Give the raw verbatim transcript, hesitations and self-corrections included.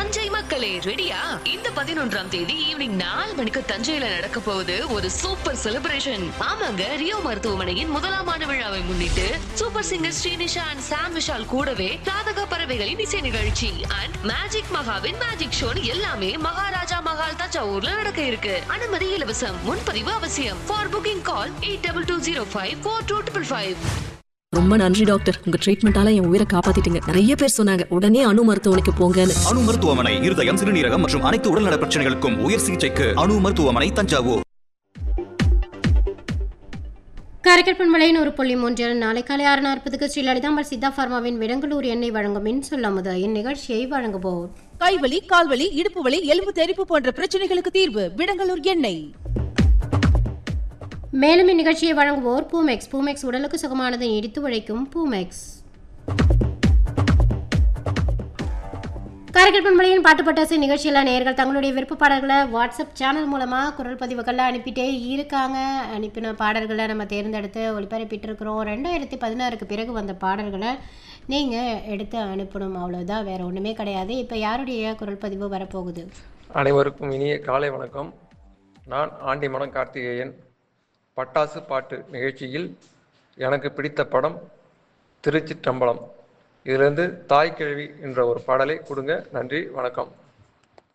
தஞ்சை மக்களே ரெடியா? இந்த பதினொன்றாம் தேதி ஈவினிங் நாலு மணிக்கு தஞ்சையில நடக்க போகுது ஒரு சூப்பர் செலிப்ரேஷன். ஆமாங்க, ரியோ மருத்துவமனையின் முதலாம் ஆண்டு விழாவை முன்னிட்டு சூப்பர் சிங்கர் ஸ்ரீனிஷா அண்ட் சாம் விஷால் கூடவே ராதக பறவைகளின் இசை நிகழ்ச்சி அண்ட் மேஜிக் மகாவின் மேஜிக் ஷோ எல்லாமே மகாராஜா மகால் தஞ்சாவூர்ல நடக்க இருக்கு. அனுமதி இலவசம். முன்பதிவு அவசியம். For booking call eight double two zero five four two triple five. ரொம்ப நன்றி டாக்டர், உங்க ட்ரீட்மெண்டால என் உயிரை காப்பாத்திட்டீங்க. நிறைய பேர் சொன்னாங்க உடனே அணு மருத்துவமனைக்கு போங்கன்னு. அணு மருத்துவமனை இருதயம், சிறுநீரகம் மற்றும் அனைத்து உடல்நல பிரச்சனைகளுக்கும் உயர் சிகிச்சைக்கு அணு மருத்துவமனை, தஞ்சாவூர். காரைக்கால் மலையின் ஒரு புள்ளி மூன்றில் நாளை காலை ஆறு நாற்பதுக்கு ஸ்ரீ லலிதாம்பாள் சித்தா பார்மாவின் விடங்களூர் எண்ணெய் வழங்கும் மின் சொல்லாமது இந்நிகழ்ச்சியை வழங்குவோர். கைவலி, கால்வலி, இடுப்பு வலி, எலும்பு தெறிப்பு போன்ற பிரச்சனைகளுக்கு தீர்வு விடங்களூர் எண்ணெய். மேலும் இந்நிகழ்ச்சியை வழங்குவோர் பூமெக்ஸ். பூமெக்ஸ் உடலுக்கு சுகமானதை இடித்து உழைக்கும் பூமெக்ஸ். காரைக்கால் பண்பலையின் பாட்டு பட்டாசு நிகழ்ச்சியில் நேயர்கள் தங்களுடைய விருப்ப பாடல்களை வாட்ஸ்அப் சேனல் மூலமாக குரல் பதிவுகளில் அனுப்பிட்டே இருக்காங்க. அனுப்பின பாடல்களை நம்ம தேர்ந்தெடுத்து ஒளிபரப்பிட்டு இருக்கிறோம். ரெண்டாயிரத்தி பதினாறுக்கு பிறகு வந்த பாடல்களை நீங்கள் எடுத்து அனுப்பணும், அவ்வளோதான், வேறு ஒன்றுமே கிடையாது. இப்போ யாருடைய குரல் பதிவு வரப்போகுது? அனைவருக்கும் இனிய காலை வணக்கம். நான் ஆண்டிமடம் கார்த்திகேயன். பட்டாசு பாட்டு நிகழ்ச்சியில் எனக்கு பிடித்த படம் திருச்சிற்றம்பலம். இதிலிருந்து தாய் கிழவி என்ற ஒரு பாடலை கொடுங்க. நன்றி, வணக்கம்.